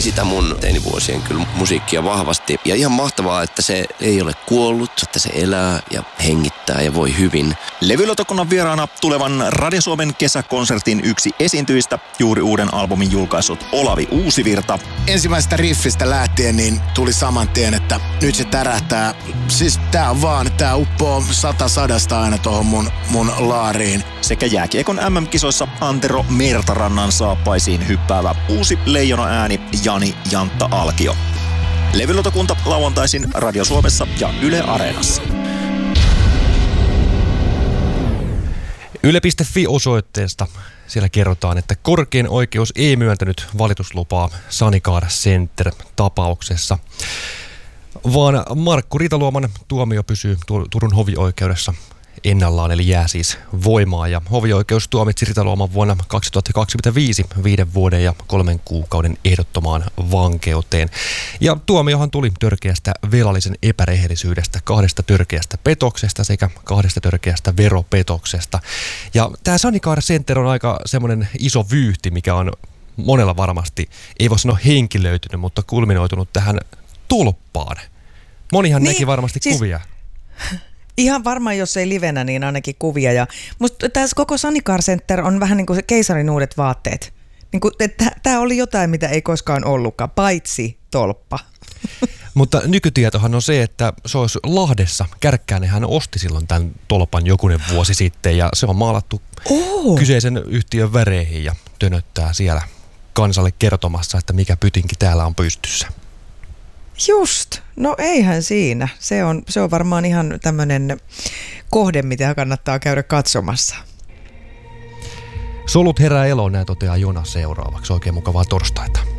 sitä mun teinivuosien kyllä musiikkia vahvasti. Ja ihan mahtavaa, että se ei ole kuollut, että se elää ja hengittää ja voi hyvin. Levylautakunnan vieraana tulevan Radio Suomen kesäkonsertin yksi esiintyjistä, juuri uuden albumin julkaissut Olavi Uusivirta. Ensimmäisestä riffistä lähtien niin tuli saman tien, että nyt se tärähtää. Siis tää uppoo 100 aina tohon mun laariin. Sekä jääkiekon MM-kisoissa Antero Mertarannan saappaisiin hyppäävä uusi leijona ääni Jani Jantta Alkio. Levylautakunta lauantaisin Radio Suomessa ja Yle Areenassa. Yle.fi-osoitteesta siellä kerrotaan, että korkein oikeus ei myöntänyt valituslupaa Sanikaara Center-tapauksessa, vaan Markku Riitaluoman tuomio pysyy Turun hovioikeudessa ennallaan, eli jää siis voimaan. Ja hovioikeus tuomitsi Riitaluoman vuonna 2025 5 vuoden ja 3 kuukauden ehdottomaan vankeuteen. Ja tuomiohan tuli törkeästä velallisen epärehellisyydestä, 2 törkeästä petoksesta sekä 2 törkeästä veropetoksesta. Ja tämä Sanikaara Center on aika semmoinen iso vyyhti, mikä on monella varmasti, ei voi sanoa henkilöitynyt, mutta kulminoitunut tähän tulppaan. Monihan näki varmasti kuvia. Ihan varmaan, jos ei livenä, niin ainakin kuvia. Ja musta tässä koko Sanikaara Center on vähän niin kuin se keisarin uudet vaatteet. Niin kuin, tämä oli jotain, mitä ei koskaan ollutkaan, paitsi tolppa. Mutta nykytietohan on se, että se olisi Lahdessa. Kärkkäänenhän osti silloin tämän tolpan jokunen vuosi sitten ja se on maalattu kyseisen yhtiön väreihin ja tönöttää siellä kansalle kertomassa, että mikä pytinki täällä on pystyssä. Just. No eihän siinä. Se on varmaan ihan tämmöinen kohde, mitä kannattaa käydä katsomassa. Solut herää eloon, näin toteaa Jona seuraavaksi. Oikein mukavaa torstaita.